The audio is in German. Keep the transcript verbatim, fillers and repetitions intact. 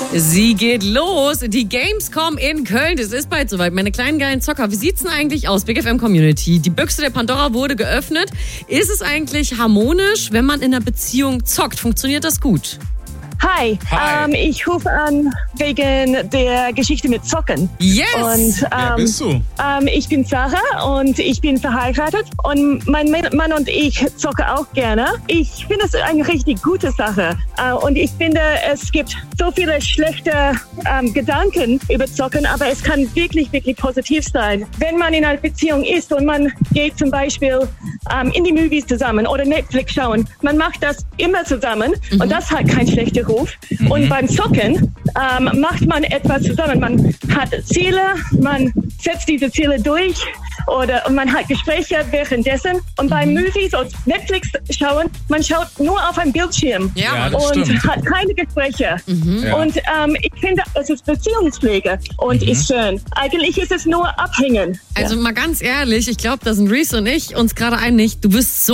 Sie geht los. Die Gamescom in Köln. Es ist bald soweit. Meine kleinen geilen Zocker. Wie sieht's denn eigentlich aus? Big F M Community. Die Büchse der Pandora wurde geöffnet. Ist es eigentlich harmonisch, wenn man in einer Beziehung zockt? Funktioniert das gut? Hi, Hi. Ähm, ich rufe an wegen der Geschichte mit Zocken. Yes! Und, ähm, Wer bist du? Ähm, ich bin Sarah und ich bin verheiratet und mein Mann und ich zocken auch gerne. Ich finde es eine richtig gute Sache äh, und ich finde, es gibt so viele schlechte ähm, Gedanken über Zocken, aber es kann wirklich, wirklich positiv sein. Wenn man in einer Beziehung ist und man geht zum Beispiel ähm, in die Movies zusammen oder Netflix schauen, man macht das immer zusammen mhm. und das hat keinen schlechten Ruf. Mhm. Und beim Zocken ähm, macht man etwas zusammen. Man hat Ziele, man setzt diese Ziele durch oder und man hat Gespräche währenddessen. Und mhm. beim Movies und Netflix schauen, man schaut nur auf ein Bildschirm ja, ja, das und stimmt. hat keine Gespräche. Mhm. Ja. Und ähm, ich finde, es ist Beziehungspflege und Mhm. ist schön. Eigentlich ist es nur abhängen. Also mal ganz ehrlich, ich glaube, da sind Reese und ich uns gerade einig. Du bist so